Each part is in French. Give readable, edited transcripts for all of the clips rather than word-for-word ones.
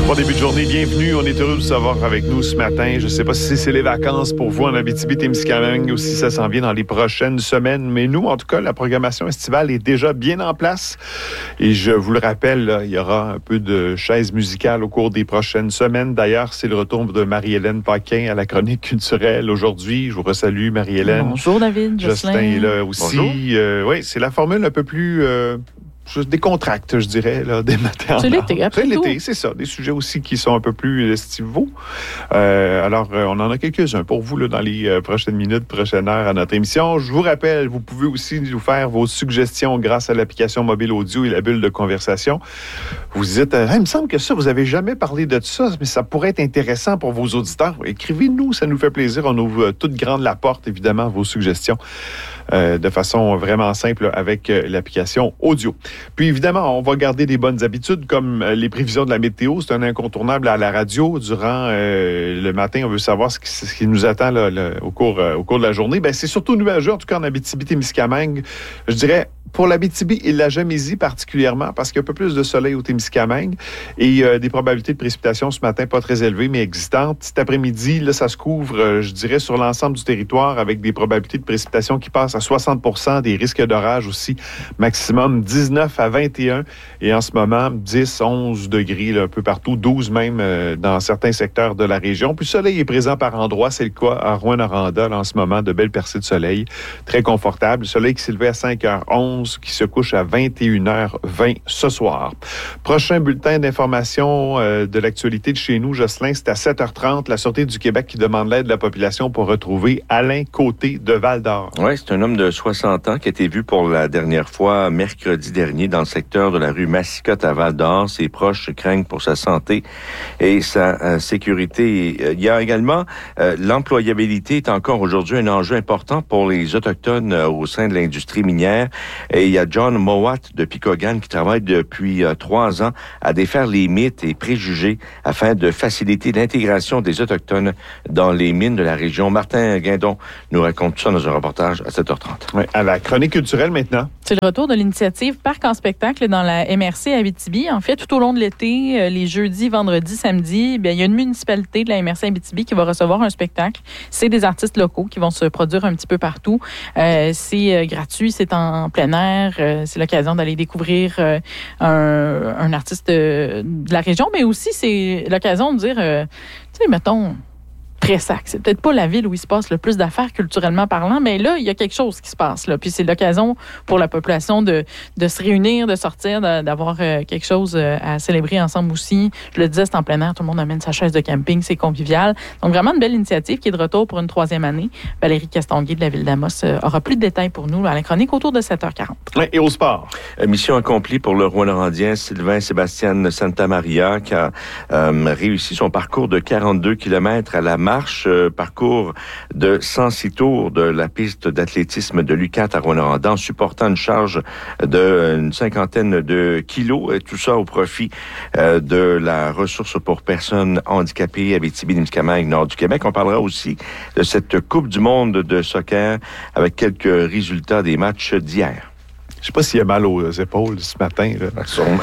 Bon début de journée, bienvenue. On est heureux de vous avoir avec nous ce matin. Je ne sais pas si c'est les vacances pour vous en Abitibi-Témiscamingue ou si ça s'en vient dans les prochaines semaines. Mais nous, en tout cas, la programmation estivale est déjà bien en place. Et je vous le rappelle, là, il y aura un peu de chaises musicales au cours des prochaines semaines. D'ailleurs, c'est le retour de Marie-Hélène Paquin à la chronique culturelle aujourd'hui. Je vous resalue, Marie-Hélène. Bonjour, David. Jocelyn est là aussi. Oui, c'est la formule un peu plus... décontracte, je dirais, là, des matins. C'est l'été, après tout. C'est l'été, c'est ça. Des sujets aussi qui sont un peu plus estivaux. Alors, on en a quelques-uns pour vous là, dans les prochaines minutes, prochaines heures à notre émission. Je vous rappelle, vous pouvez aussi nous faire vos suggestions grâce à l'application mobile audio et la bulle de conversation. Vous dites, il me semble que ça, vous n'avez jamais parlé de ça, mais ça pourrait être intéressant pour vos auditeurs. Écrivez-nous, ça nous fait plaisir. On ouvre toute grande la porte, évidemment, vos suggestions de façon vraiment simple avec l'application audio. Puis évidemment, on va garder des bonnes habitudes comme les prévisions de la météo. C'est un incontournable à la radio. Durant le matin, on veut savoir ce qui nous attend là, au cours de la journée. Ben, c'est surtout nuageux, en tout cas en Abitibi-Témiscamingue. Je dirais pour l'Abitibi et la Gamésie particulièrement, parce qu'il y a un peu plus de soleil au Témiscamingue et des probabilités de précipitations ce matin pas très élevées, mais existantes. Cet après-midi, là, ça se couvre, je dirais, sur l'ensemble du territoire avec des probabilités de précipitations qui passent à 60%, des risques d'orage aussi, maximum 19 à 21. Et en ce moment, 10, 11 degrés là, un peu partout, 12 même dans certains secteurs de la région. Puis le soleil est présent par endroits, c'est le cas à Rouyn-Noranda en ce moment, de belles percées de soleil, très confortable. Le soleil qui s'est levé à 5h11, qui se couche à 21h20 ce soir. Prochain bulletin d'information de l'actualité de chez nous, Jocelyn, c'est à 7h30, la Sûreté du Québec qui demande l'aide de la population pour retrouver Alain Côté de Val-d'Or. Oui, c'est un homme de 60 ans qui a été vu pour la dernière fois mercredi dernier dans le secteur de la rue Massicotte à Val-d'Or. Ses proches craignent pour sa santé et sa sécurité. Il y a également l'employabilité est encore aujourd'hui un enjeu important pour les Autochtones au sein de l'industrie minière. Et il y a John Mowat de Picogan qui travaille depuis 3 ans à défaire les mythes et préjugés afin de faciliter l'intégration des Autochtones dans les mines de la région. Martin Guindon nous raconte tout ça dans un reportage à 7h30. Oui, à la chronique culturelle maintenant. C'est le retour de l'initiative Parc en spectacle dans la MRC Abitibi. En fait, tout au long de l'été, les jeudis, vendredis, samedis, bien, il y a une municipalité de la MRC Abitibi qui va recevoir un spectacle. C'est des artistes locaux qui vont se produire un petit peu partout. C'est gratuit, c'est en plein air. C'est l'occasion d'aller découvrir un artiste de la région, mais aussi c'est l'occasion de dire, tu sais, mettons... Tressac. C'est peut-être pas la ville où il se passe le plus d'affaires culturellement parlant, mais là, il y a quelque chose qui se passe. Là. Puis c'est l'occasion pour la population de se réunir, de sortir, d'avoir quelque chose à célébrer ensemble aussi. Je le disais, c'est en plein air, tout le monde amène sa chaise de camping, c'est convivial. Donc vraiment une belle initiative qui est de retour pour une 3e année. Valérie Castonguay de la Ville d'Amos aura plus de détails pour nous à la chronique autour de 7h40. Oui, et au sport. Mission accomplie pour le Rouyn-Norandien Sylvain Sébastien Santamaria qui a réussi son parcours de 42 km à la marche, parcours de 106 tours de la piste d'athlétisme de l'UQAT à Rouyn-Noranda en supportant une charge d'une 50aine de kilos, et tout ça au profit de la ressource pour personnes handicapées Abitibi-Témiscamingue, nord du Québec. On parlera aussi de cette Coupe du monde de soccer avec quelques résultats des matchs d'hier. Je sais pas s'il a mal aux épaules ce matin. Là.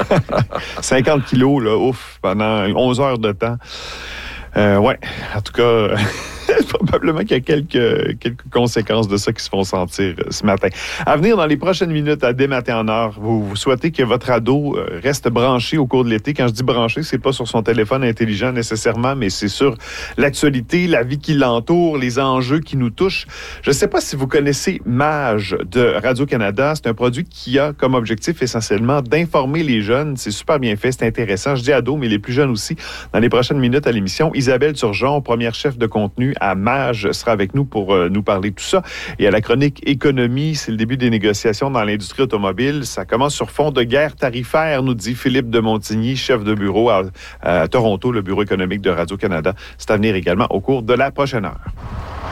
50 kilos, là, ouf, pendant 11 heures de temps. Ouais, en tout cas, probablement qu'il y a quelques conséquences de ça qui se font sentir ce matin. À venir dans les prochaines minutes à Dès matin en heure, vous souhaitez que votre ado reste branché au cours de l'été. Quand je dis branché, c'est pas sur son téléphone intelligent nécessairement, mais c'est sur l'actualité, la vie qui l'entoure, les enjeux qui nous touchent. Je ne sais pas si vous connaissez Mage de Radio-Canada. C'est un produit qui a comme objectif essentiellement d'informer les jeunes. C'est super bien fait, c'est intéressant. Je dis ados, mais les plus jeunes aussi. Dans les prochaines minutes à l'émission, Isabelle Turgeon, première chef de contenu à Mage, sera avec nous pour nous parler de tout ça. Et à la chronique économie, c'est le début des négociations dans l'industrie automobile. Ça commence sur fond de guerre tarifaire, nous dit Philippe de Montigny, chef de bureau à Toronto, le bureau économique de Radio-Canada. C'est à venir également au cours de la prochaine heure.